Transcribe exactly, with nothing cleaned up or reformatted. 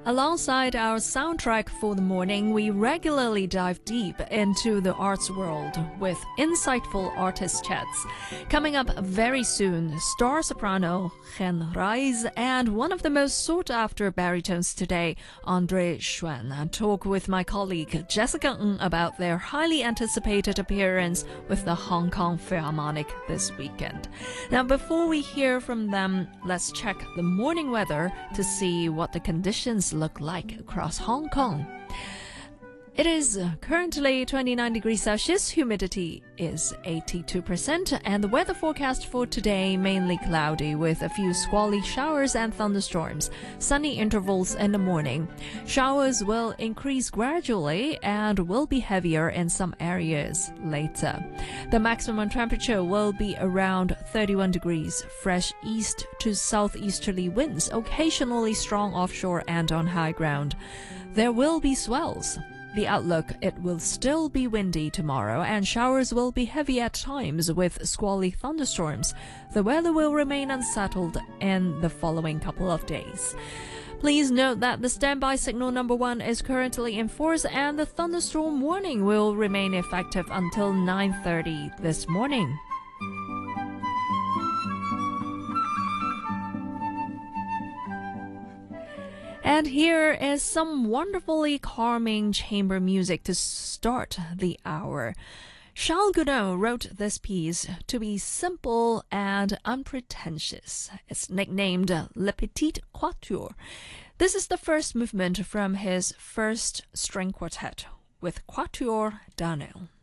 Alongside our soundtrack for the morning, we regularly dive deep into the arts world with insightful artist chats. Coming up very soon, star soprano Hen Reis and one of the most sought-after baritones today, Andre Xuan, talk with my colleague Jessica Ng about their highly anticipated appearance with the Hong Kong Philharmonic this weekend. Now, before we hear from them, let's check the morning weather to see what the conditions look like across Hong Kong. It is currently twenty-nine degrees Celsius, humidity is eighty-two percent, and the weather forecast for today mainly cloudy with a few squally showers and thunderstorms, sunny intervals in the morning. Showers will increase gradually and will be heavier in some areas later. The maximum temperature will be around thirty-one degrees, fresh east to southeasterly winds, occasionally strong offshore and on high ground. There will be swells. The outlook, it will still be windy tomorrow and showers will be heavy at times with squally thunderstorms. The weather will remain unsettled in the following couple of days. Please note that the standby signal number one is currently in force and the thunderstorm warning will remain effective until nine thirty this morning. And here is some wonderfully calming chamber music to start the hour. Charles Gounod wrote this piece to be simple and unpretentious. It's nicknamed Le Petit Quatuor. This is the first movement from his first string quartet with Quatuor Daniel.